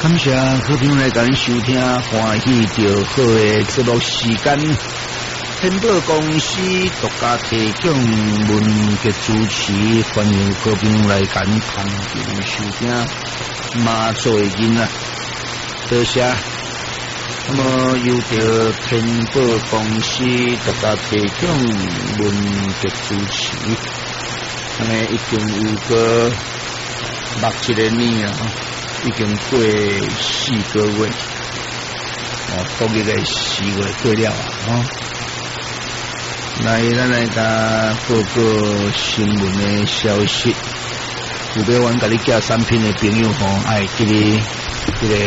感谢好朋友来甲咱收听，欢喜着好的节目时间。天宝公司独家提供文节主持，欢迎好朋友来甲咱旁边收听。马做人啊，多谢。那么由着天宝公司独家提供文节主持，已经有个6-7年啊。已经过4个月，国历的4月过了啊！咱来甲报告新闻的消息。有要阮甲你寄产品的朋友爱记你这个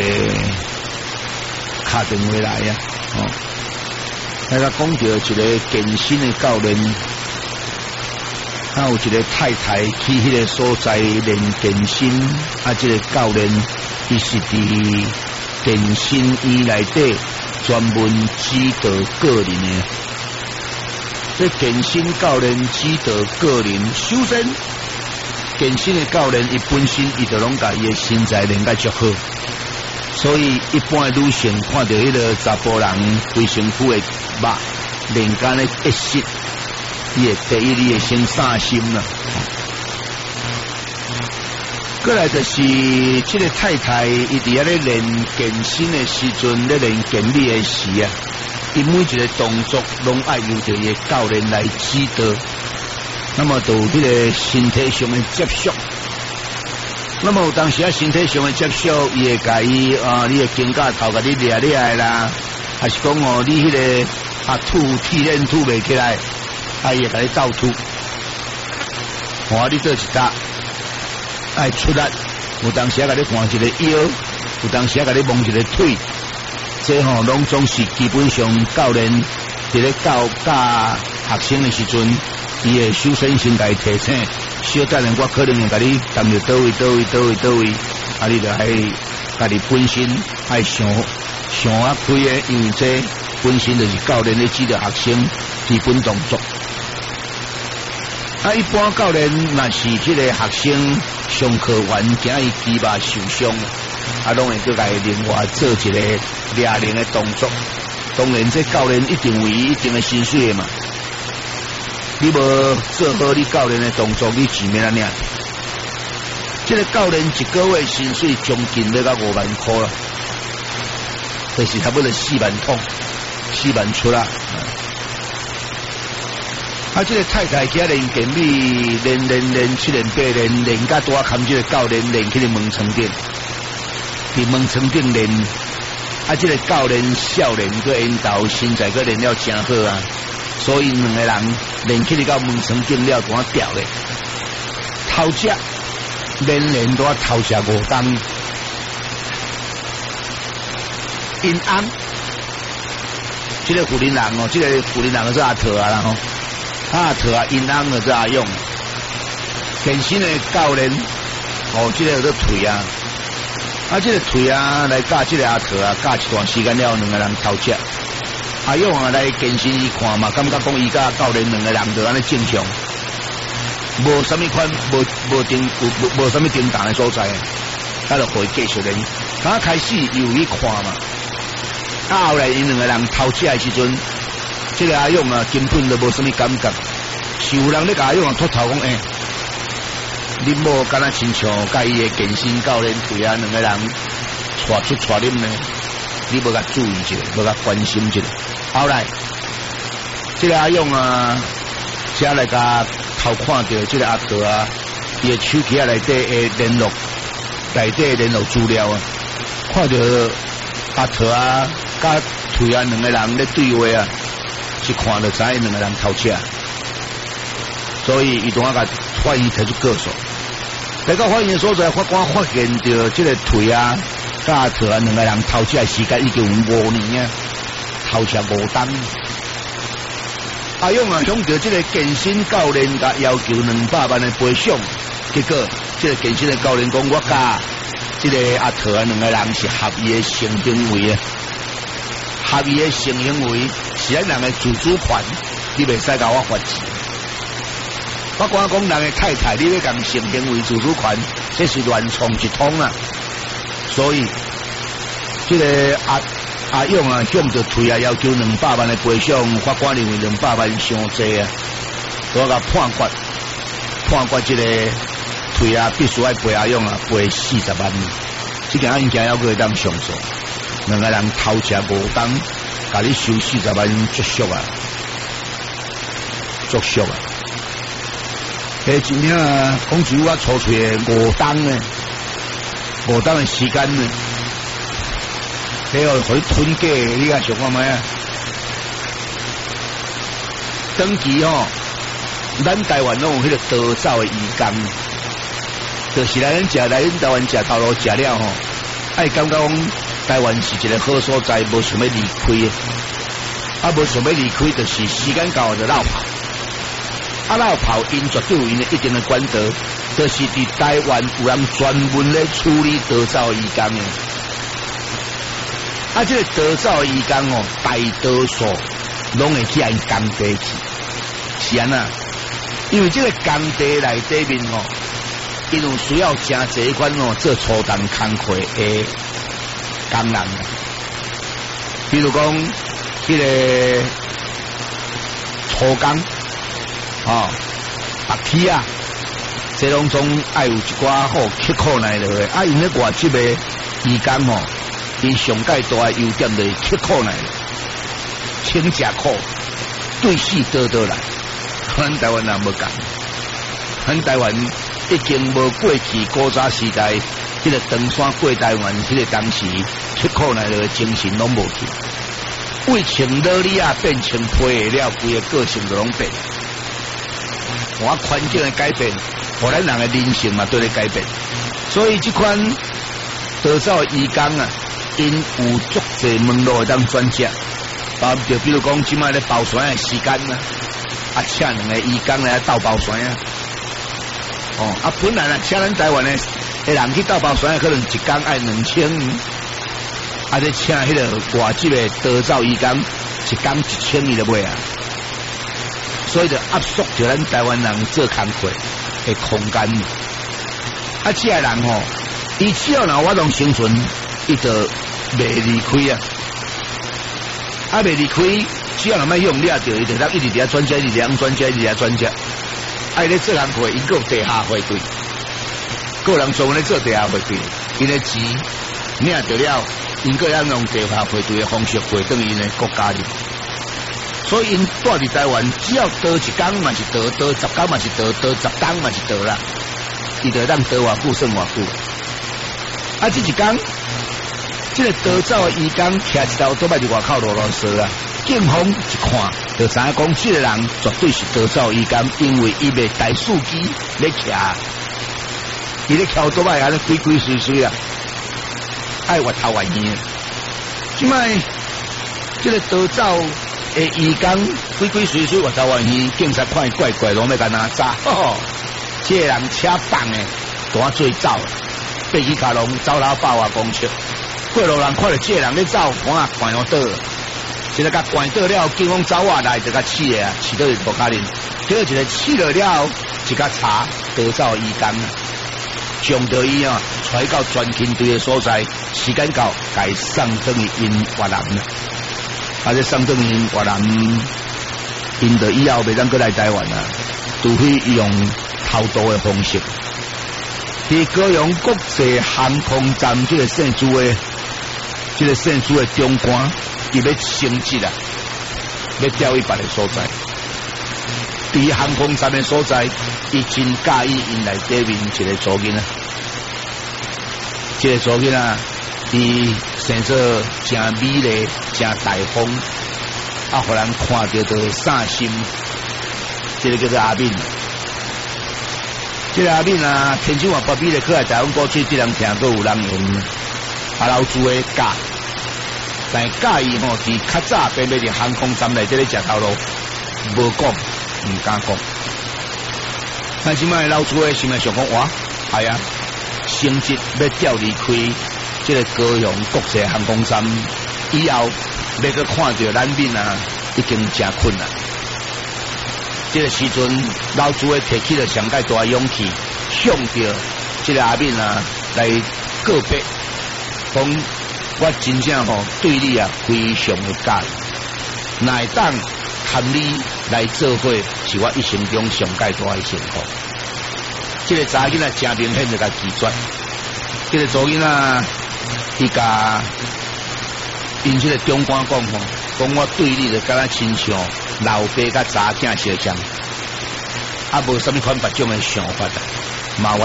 打电话来呀！大家讲到一个健身的教练。有一个太太去迄个所在练健身，这个教练伊是伫健身院内底专门指导个人的。这健身教练指导个人，首先健身的教练伊本身伊就拢甲伊的身材练甲足好，所以一般的女性看到迄个查甫人规身躯的肉练干的结实。伊会第一，你会先散心啦。过来就是这个太太，伊伫遐咧练健身的时阵，咧练健美的时啊，伊每一个动作拢爱由着伊的教练来指导，那么就有这个身体上的接触。那么有当时身体上的接触，伊会甲伊你的肩胛头甲你掠掠啦，还是讲你迄个体练吐袂起来。伊会甲你倒吐，你做一搭，爱出力。有当时甲你换一个腰，有当时甲你摸一个腿，这拢总是基本上教练伫咧教学生的时阵，伊会首先先甲伊提醒，小等下我可能会甲你谈到倒位，你就爱家己本身爱想开的，因为这本身就是教练咧指导学生基本动作。一般教练若是这个学生上课完，惊伊肌肉受伤，拢会佮伊另外做一个抓铃的动作。当然，这教练一定为一定的薪水嘛。你无做好你教练的动作，你钱免安尼。这个教练一个月薪水将近要到5万块了，就是差不多4万通，4万出啦。这个太太去练健美，练7练8练到多看这个教练练去门床顶，伫门床顶练。这个教练少年个引导，身材个练了真好啊，所以两个人练起到门床顶了，多掉咧。头只练多头只5档，因安。这个富林人这个富林人是阿特啊啦吼。特因安的这用健身的教练，这个腿啊，这个腿啊来教这个阿特教一段时间了，两个人偷吃。阿用来健身伊看嘛，感觉讲伊甲教练两个人就安尼正常，无什么款无什么重大的所在，就可以继续练。刚开始有去看嘛，后来因两个人偷吃的时阵。这个阿勇根本都无什么感觉，是有人咧甲阿勇脱头讲，你无敢若亲像甲伊的健身教练腿两个人带出带啉呢，你无甲注意一下，无甲关心一下。后来，这个阿勇才来甲偷看到这个阿德伊的手机内底的联络资料看到阿德甲腿两个人咧对话一看就知两个人偷车，所以伊当甲法院提出告诉。来到法院所在，法官发现到这个腿甲特两个人偷车的时间已经有5年偷车5档。阿勇想到这个健身教练甲要求200万的赔偿，结果这个健身的教练讲，我甲这个阿特两个人是合意的性行为合意的性行为。是咱人的自主权，你袂使甲我发钱。我讲人的太太，你要讲性行为自主权，这是乱创一通啊！所以这个阿勇啊，向着退啊，要求200万的赔偿，法官认为200万伤济啊，我甲判决这个退啊，必须要赔阿勇啊，赔40万。这件案件还可以当上诉，两个人偷车无当，甲你收40万作赎啊，作赎啊！真正啊，讲句我粗嘴的5当呢，5当的时间呢，你要可以吞假，你看想看咩啊？登记吼，咱台湾拢有迄个得走的渔工，就是来咱台湾食头路食了吼，爱感觉讲台湾是一个好所在，无想要离开的，无想要离开，就是时间到就落跑。落跑因绝对有因一定的管道，就是伫台湾有人专门咧处理得走渔工的。这个得走渔工哦，大多数拢会去因工地去，是安那？因为这个工地内底面哦，因有需要真侪款哦做粗重工课的工人，比如讲这个粗工。白皮啊，这拢总爱有一寡好刻苦耐劳的。因咧外籍的渔工吼，因上界大的优点就是刻苦耐劳，请食苦，对死倒来。咱台湾人无讲，咱台湾已经无过去古早时代，这个登山过台湾，这个当时刻苦耐劳的精神拢无去，为穿劳力啊变成皮了，规个个性都拢变。我环境的改变，互咱人的人性嘛对咧改变，所以这款得走的渔工啊，因有足侪门路会当转接，就比如讲即摆咧包船的时间啊，请2个渔工来斗包船啊，本来啊，请咱台湾的人去斗包船，可能一工爱2000，咧请迄个外籍的得走渔工，一工1000就买啊。所以就压缩着咱台湾人做工课的空间。这个人吼，伊只要若活动生存，伊就袂离开啊。袂离开，只要若莫用了着，伊就当一直伫遐转接，一直伫转接，一直伫转接。咧做工课，因个地下汇兑，个人专门咧做地下汇兑，因咧钱领着了，因个要用地下汇兑的方式汇转因的国家里。所以因住伫台湾，只要倒一工嘛是倒10工嘛是倒10工嘛是倒啦，伊就当倒偌久算偌久。这一工，这个得走的渔工骑一条都摆伫外口啰啰嗦啊，警方一看就知影讲，这个人绝对是得走渔工，因为伊袂带司机咧骑，伊咧骑都摆安尼鬼鬼祟祟啊，爱越头越远。即摆这个得走渔工鬼鬼祟祟，越头越远，警察看伊怪怪，拢要甲拿抓。这个人车放的，大最走，爬起卡龙走了100外公尺，过路人看到这个人咧走，看关了倒，现在甲关倒了，警方走下来就甲试的啊，试到无可能，结果一个试了了，一甲查得走渔工，上到伊啊，带到专勤队的所在，时间到，该送等于因越南了。这送等因越南，因就以后袂当过来台湾啊，除非用偷渡的方式。伫高雄国际航空站这个姓朱的中官，伊要升级啊，要调去别个所在。伫航空站的所在，伊真介意因内底面一个组囡啊，这个组囡啊。伊生做真美丽、真大方，互人看到就散心。这个叫做阿敏，这个阿敏啊，天生话不美丽，可来台湾过去，这人听过有人用老朱的假，但假伊吼伫较早并袂伫航空站内底咧食头路，无讲，唔敢讲。但即摆老朱的心内想讲，哇，系啊，升级要调离开。这个高雄国际航空站以后，要去看到咱面啊，已经真困难。这个时阵，老朱的提起了上界大勇气，向着这个阿敏啊来告别，讲我真正对你啊非常的介意，乃当含你来做伙，是我一生中上介大的幸福。这个查囡仔真明显就甲拒绝，这个查囡仔伊甲因这个长官讲讲我对你就敢若亲像老爸甲查囝相像，啊无什么款别种的想法的，嘛